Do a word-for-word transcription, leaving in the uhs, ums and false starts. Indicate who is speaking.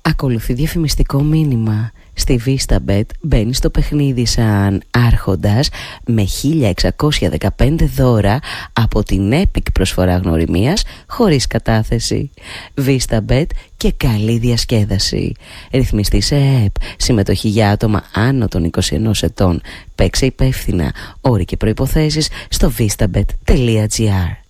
Speaker 1: Ακολουθεί διαφημιστικό μήνυμα. Στη VistaBet μπαίνει στο παιχνίδι σαν άρχοντας με χίλια εξακόσια δεκαπέντε δώρα από την Epic προσφορά γνωριμίας χωρίς κατάθεση. VistaBet και καλή διασκέδαση. Ρυθμιστή σε ΕΕΠ. Συμμετοχή για άτομα άνω των είκοσι ενός ετών. Παίξε υπεύθυνα. Όροι και προϋποθέσεις στο vistabet τελεία gr.